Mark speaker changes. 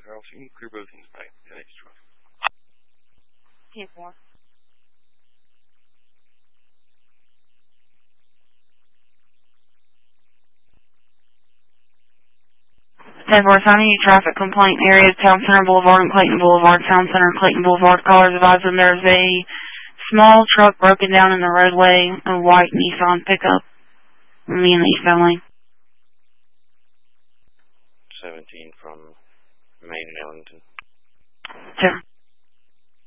Speaker 1: officer. You can clear both things back. Yeah, that's true.
Speaker 2: 10-4. Signing traffic complaint areas, Town Center Boulevard and Clayton Boulevard. Town Center and Clayton Boulevard. Callers advising there's a small truck broken down in the roadway, a white Nissan pickup. Me and the eastbound lane.
Speaker 1: 17 from Main and Ellington.
Speaker 2: Sure.